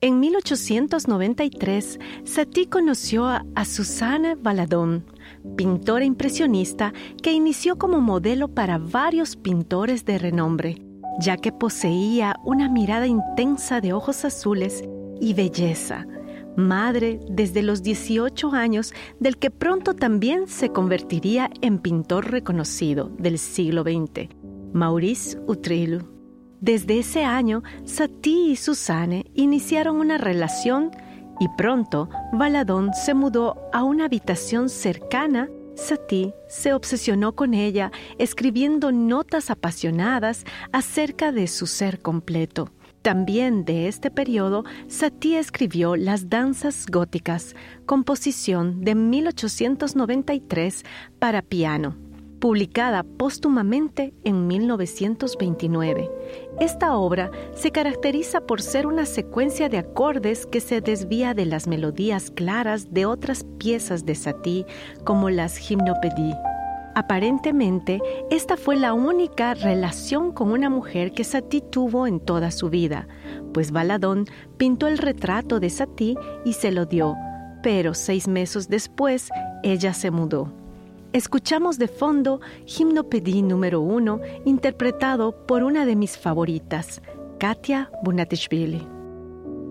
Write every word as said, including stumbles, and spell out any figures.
En mil ochocientos noventa y tres, Satie conoció a, a Suzanne Valadon, pintora impresionista que inició como modelo para varios pintores de renombre, ya que poseía una mirada intensa de ojos azules y belleza. Madre desde los dieciocho años, del que pronto también se convertiría en pintor reconocido del siglo veinte, Maurice Utrillo. Desde ese año, Satie y Suzanne iniciaron una relación y pronto Valadon se mudó a una habitación cercana. Satie se obsesionó con ella, escribiendo notas apasionadas acerca de su ser completo. También de este periodo, Satie escribió Las danzas góticas, composición de mil ochocientos noventa y tres para piano, publicada póstumamente en mil novecientos veintinueve. Esta obra se caracteriza por ser una secuencia de acordes que se desvía de las melodías claras de otras piezas de Satie, como las Gymnopédies. Aparentemente, esta fue la única relación con una mujer que Satie tuvo en toda su vida, pues Valadon pintó el retrato de Satie y se lo dio, pero seis meses después ella se mudó. Escuchamos de fondo Gymnopédie número uno, interpretado por una de mis favoritas, Katia Bunatishvili.